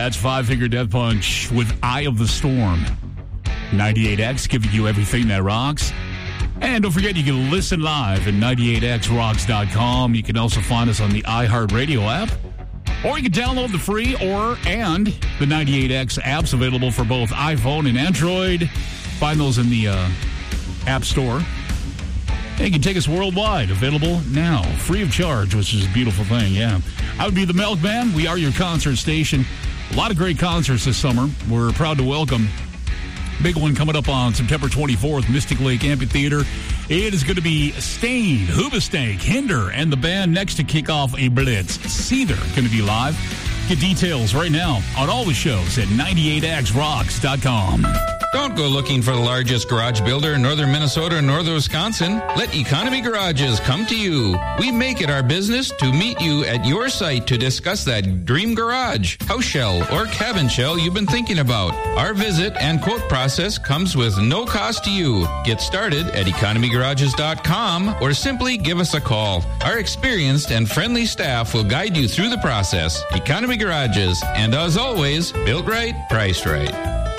That's Five Finger Death Punch with Eye of the Storm. 98X giving you everything that rocks. And don't forget, you can listen live at 98xrocks.com. You can also find us on the iHeartRadio app. Or you can download the free and the 98X apps available for both iPhone and Android. Find those in the App Store. And you can take us worldwide. Available now. Free of charge, which is a beautiful thing, yeah. I would be the Milkman. We are your concert station. A lot of great concerts this summer. We're proud to welcome big one coming up on September 24th, Mystic Lake Amphitheater. It is going to be Stain, Hoobastank, Hinder, and the band next to kick off a blitz. Seether going to be live. Get details right now on all the shows at 98xrocks.com. Don't go looking for the largest garage builder in northern Minnesota or northern Wisconsin. Let Economy Garages come to you. We make it our business to meet you at your site to discuss that dream garage, house shell, or cabin shell you've been thinking about. Our visit and quote process comes with no cost to you. Get started at economygarages.com or simply give us a call. Our experienced and friendly staff will guide you through the process. Economy Garages, and as always, built right, priced right.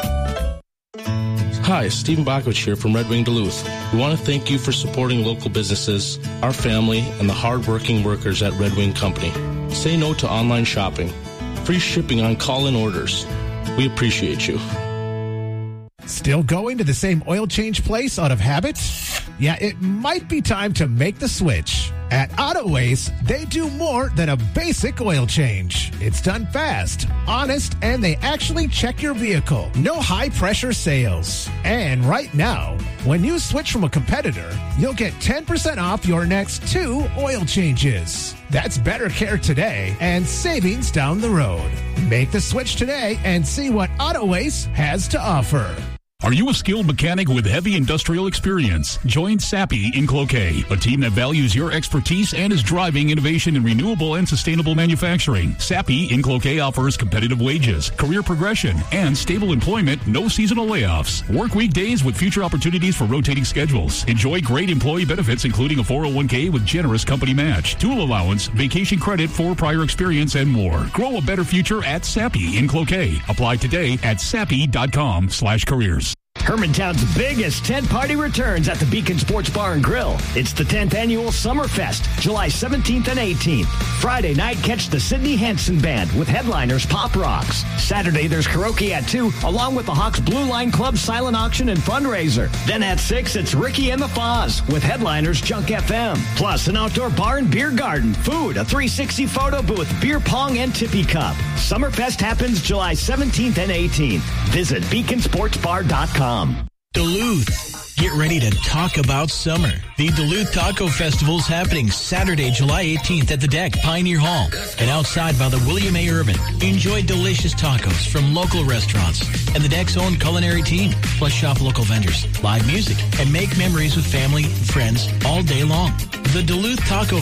Hi, Stephen Bakovich here from Red Wing Duluth. We want to thank you for supporting local businesses, our family, and the hard-working workers at Red Wing Company. Say no to online shopping. Free shipping on call-in orders. We appreciate you. Still going to the same oil change place out of habit? Yeah, it might be time to make the switch. At Autoways, they do more than a basic oil change. It's done fast, honest, and they actually check your vehicle. No high-pressure sales. And right now, when you switch from a competitor, you'll get 10% off your next 2 oil changes. That's better care today and savings down the road. Make the switch today and see what Autoways has to offer. Are you a skilled mechanic with heavy industrial experience? Join Sappi in Cloquet, a team that values your expertise and is driving innovation in renewable and sustainable manufacturing. Sappi in Cloquet offers competitive wages, career progression, and stable employment, no seasonal layoffs. Work weekdays with future opportunities for rotating schedules. Enjoy great employee benefits, including a 401k with generous company match, tool allowance, vacation credit for prior experience, and more. Grow a better future at Sappi in Cloquet. Apply today at sappi.com/careers. Hermantown's biggest tent party returns at the Beacon Sports Bar and Grill. It's the 10th annual Summerfest, July 17th and 18th. Friday night, catch the Sidney Hansen Band with headliners Pop Rocks. Saturday, there's karaoke at 2, along with the Hawks Blue Line Club silent auction and fundraiser. Then at 6, it's Ricky and the Foz with headliners Junk FM. Plus, an outdoor bar and beer garden, food, a 360 photo booth, beer pong, and tippy cup. Summerfest happens July 17th and 18th. Visit beaconsportsbar.com. Duluth. Get ready to talk about summer. The Duluth Taco Festival is happening Saturday, July 18th at the Deck, Pioneer Hall, and outside by the William A. Urban. Enjoy delicious tacos from local restaurants and the Deck's own culinary team. Plus shop local vendors, live music, and make memories with family and friends all day long. The Duluth Taco